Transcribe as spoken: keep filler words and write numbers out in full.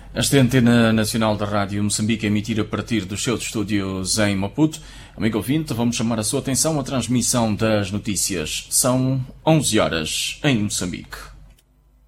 Esta é a Antena Nacional da Rádio Moçambique, a emitir a partir dos seus estúdios em Maputo. Amigo ouvinte, vamos chamar a sua atenção à transmissão das notícias. São onze horas em Moçambique.